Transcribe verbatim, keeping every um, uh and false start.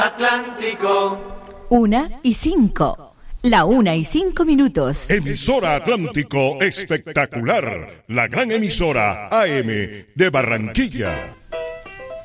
Atlántico. Una y cinco. La una y cinco minutos. Emisora Atlántico Espectacular. La gran emisora A M de Barranquilla.